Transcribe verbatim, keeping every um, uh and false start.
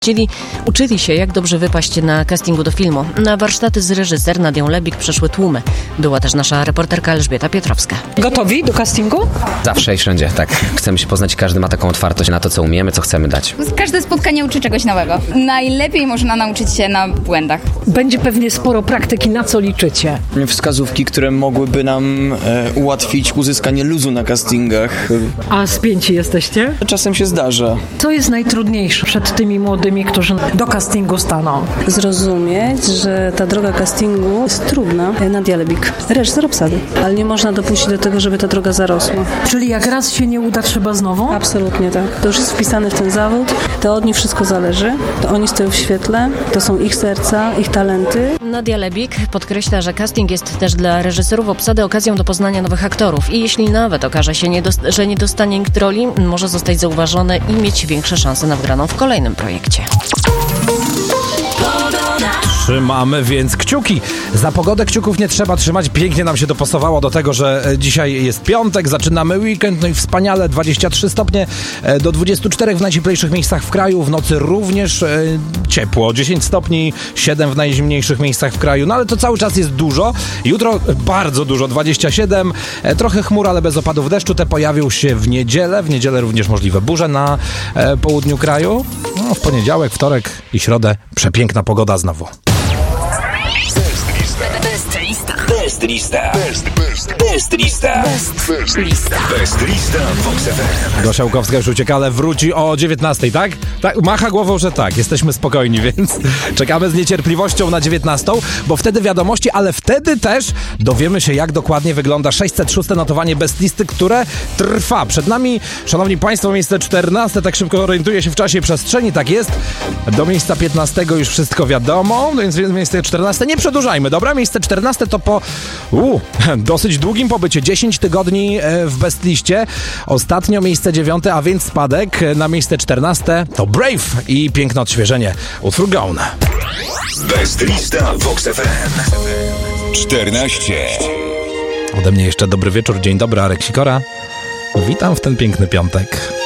Czyli uczyli się, jak dobrze wypaść na castingu do filmu. Na warsztaty z reżyser Nadią Lebik przyszły tłumy. Była też nasza reporterka Elżbieta Piotrowska. Gotowi do castingu? Zawsze i wszędzie, tak. Chcemy się poznać, każdy ma taką otwartość na to, co umiemy, co chcemy dać. Każde spotkanie uczy czegoś nowego. Najlepiej można nauczyć się na błędach. Będzie pewnie sporo praktyki, na co liczycie? Wskazówki, które mogłyby nam e, ułatwić uzyskanie luzu na castingach. A spięci jesteście? Czasem się zdarza. Co jest najtrudniejsze przed tymi młodymi, którzy do castingu staną? Zrozumieć, że ta droga castingu jest trudna. Nadia Lebik, reżyser obsady, ale nie można dopuścić do tego, żeby ta droga zarosła. Czyli jak raz się nie uda, trzeba znowu? Absolutnie tak. To już jest wpisane w ten zawód, to od nich wszystko zależy, to oni stoją w świetle, to są ich serca, ich talenty. Nadia Lebik podkreśla, że casting jest też dla reżyserów obsady okazją do poznania nowych aktorów i jeśli nawet okaże się, nie dost- że nie dostanie nikt roli, może zostać zauważony i mieć większe szanse na wgraną w kolejnym projekcie. Trzymamy więc kciuki. Za pogodę kciuków nie trzeba trzymać. Pięknie nam się dopasowało do tego, że dzisiaj jest piątek, zaczynamy weekend, no i wspaniale, dwadzieścia trzy stopnie do dwudziestu czterech w najcieplejszych miejscach w kraju, w nocy również e, ciepło, dziesięć stopni, siedem w najzimniejszych miejscach w kraju, no ale to cały czas jest dużo. Jutro bardzo dużo, dwadzieścia siedem, e, trochę chmur, ale bez opadów deszczu, te pojawią się w niedzielę, w niedzielę również możliwe burze na e, południu kraju. No, w poniedziałek, wtorek i środę przepiękna pogoda znowu. Best lista. Best lista. Best, best, best lista. Best lista. Best lista Vox F M. Gosia Łukowska już ucieka, ale wróci o dziewiętnastej, tak? Tak, macha głową, że tak. Jesteśmy spokojni, więc czekamy z niecierpliwością na dziewiętnastą, bo wtedy wiadomości, ale wtedy też dowiemy się, jak dokładnie wygląda sześćset szóste notowanie Best listy, które trwa. Przed nami, szanowni państwo, miejsce czternaste, tak szybko orientuję się w czasie i przestrzeni, tak jest. Do miejsca piętnastego już wszystko wiadomo, więc miejsce czternaste nie przedłużajmy, dobra? Miejsce czternaste to po u, dosyć długim pobycie, dziesięć tygodni w Best liście. Ostatnio miejsce dziewiąte, a więc spadek na miejsce czternaste to Brave i piękne odświeżenie utwór Gone. Best lista Vox F M. czternaście. Ode mnie jeszcze dobry wieczór, dzień dobry, Arek Sikora. Witam w ten piękny piątek.